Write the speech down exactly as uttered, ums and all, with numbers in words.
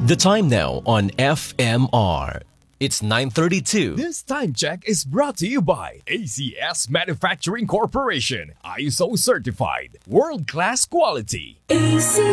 The time now on F M R. It's nine thirty-two. This time check is brought to you by A C S Manufacturing Corporation, I S O certified, world-class quality. A C